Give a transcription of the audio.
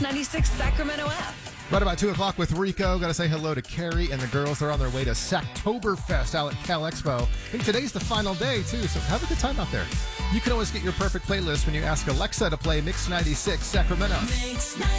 96 Sacramento app. Right about 2 o'clock with Rico. Got to say hello to Carrie and the girls. They're on their way to Sacktoberfest out at Cal Expo. I think today's the final day, too, so have a good time out there. You can always get your perfect playlist when you ask Alexa to play Mix 96 Sacramento. Mix 96.